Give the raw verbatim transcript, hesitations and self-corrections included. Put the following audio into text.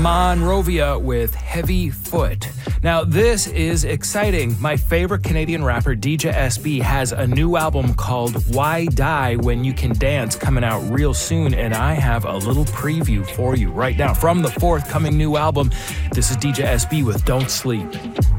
Monrovia with Heavy Foot. Now, this is exciting. My favorite Canadian rapper, D J S B, has a new album called Why Die When You Can Dance coming out real soon, and I have a little preview for you right now from the forthcoming new album. This is D J S B with Don't Sleep.